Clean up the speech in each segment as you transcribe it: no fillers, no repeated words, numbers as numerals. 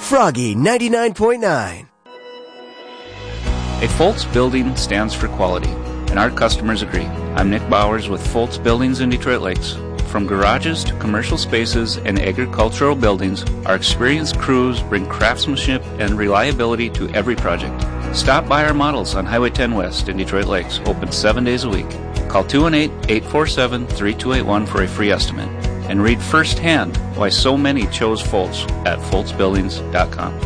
Froggy 99.9. A Foltz building stands for quality, and our customers agree. I'm Nick Bowers with Foltz Buildings in Detroit Lakes. From garages to commercial spaces and agricultural buildings, our experienced crews bring craftsmanship and reliability to every project. Stop by our models on Highway 10 West in Detroit Lakes, open 7 days a week. Call 218-847-3281 for a free estimate, and read firsthand why so many chose Foltz at foltzbuildings.com.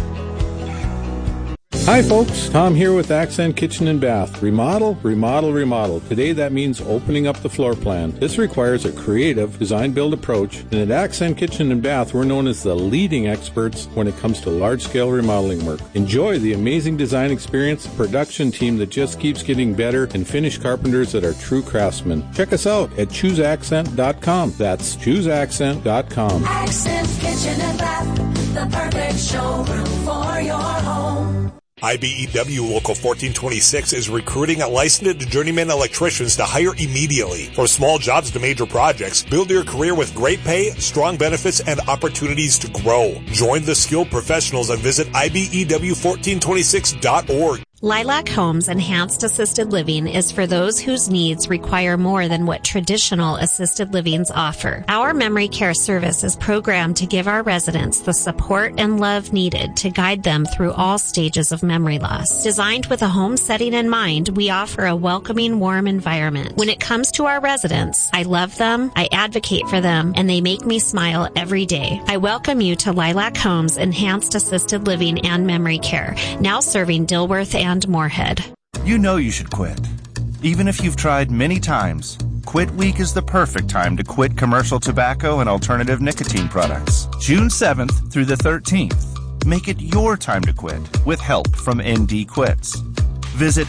Hi folks, Tom here with Accent Kitchen and Bath. Remodel, remodel, remodel. Today that means opening up the floor plan. This requires a creative design-build approach, and at Accent Kitchen and Bath we're known as the leading experts when it comes to large-scale remodeling work. Enjoy the amazing design experience, production team that just keeps getting better, and finished carpenters that are true craftsmen. Check us out at chooseaccent.com. That's chooseaccent.com. Accent Kitchen and Bath, the perfect showroom for your home. IBEW Local 1426 is recruiting licensed journeyman electricians to hire immediately. From small jobs to major projects, build your career with great pay, strong benefits, and opportunities to grow. Join the skilled professionals and visit IBEW1426.org. Lilac Homes Enhanced Assisted Living is for those whose needs require more than what traditional assisted livings offer. Our memory care service is programmed to give our residents the support and love needed to guide them through all stages of memory loss. Designed with a home setting in mind, we offer a welcoming, warm environment. When it comes to our residents, I love them, I advocate for them, and they make me smile every day. I welcome you to Lilac Homes Enhanced Assisted Living and Memory Care, now serving Dilworth and Moorhead. You know you should quit. Even if you've tried many times, Quit Week is the perfect time to quit commercial tobacco and alternative nicotine products. June 7th through the 13th. Make it your time to quit with help from ND Quits. Visit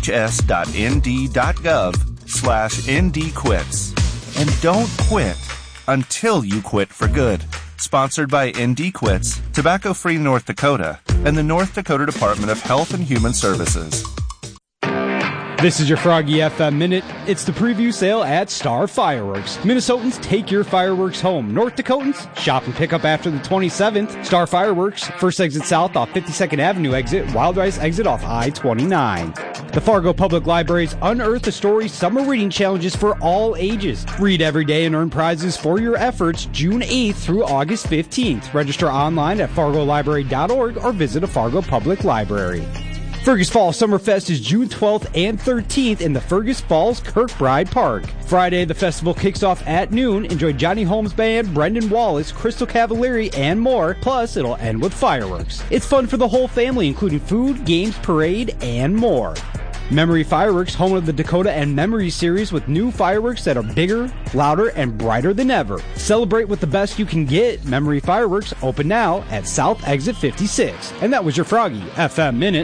hhs.nd.gov/ndquits. And don't quit until you quit for good. Sponsored by ND Quits, Tobacco Free North Dakota, and the North Dakota Department of Health and Human Services. This is your Froggy FM Minute. It's the preview sale at Star Fireworks. Minnesotans, take your fireworks home. North Dakotans, shop and pick up after the 27th. Star Fireworks, first exit south off 52nd Avenue exit, Wild Rice exit off I-29. The Fargo Public Library's Unearth a Story Summer Reading Challenges for all ages. Read every day and earn prizes for your efforts June 8th through August 15th. Register online at fargolibrary.org or visit a Fargo Public Library. Fergus Falls Summerfest is June 12th and 13th in the Fergus Falls Kirkbride Park. Friday, the festival kicks off at noon. Enjoy Johnny Holmes Band, Brendan Wallace, Crystal Cavalieri, and more. Plus, it'll end with fireworks. It's fun for the whole family, including food, games, parade, and more. Memory Fireworks, home of the Dakota and Memory series with new fireworks that are bigger, louder, and brighter than ever. Celebrate with the best you can get. Memory Fireworks open now at South Exit 56. And that was your Froggy FM Minute.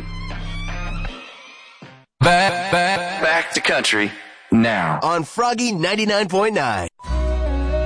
Back to country now on Froggy 99.9.